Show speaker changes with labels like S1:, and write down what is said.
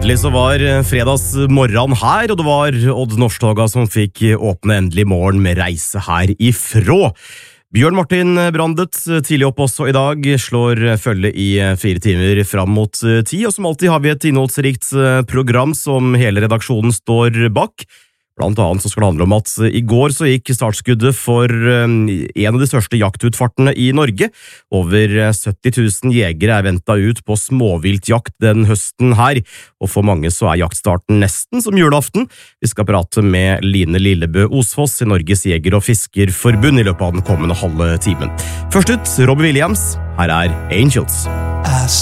S1: Endelig så var fredagsmorgen her, og det var Odd Norsktoga som fikk åpne endelig morgen med reise her ifrå. Bjørn Martin Brandet, tidlig opp også i dag, slår følge i 4 timer fram mot 10, og som alltid har vi et innholdsrikt program som hele redaksjonen står bak. Blant annet så skal det handle om at i går så gikk startskuddet for en av de største jaktutfartene i Norge. Over 70 000 jegere ventet ut på småviltjakt den høsten her, og for mange så jaktstarten nesten som julaften. Vi skal prate med Line Lillebø Osfoss i Norges Jeger- og Fiskerforbund i løpet av den kommende halve timen. Først ut, Robbie Williams. Her Angels.
S2: I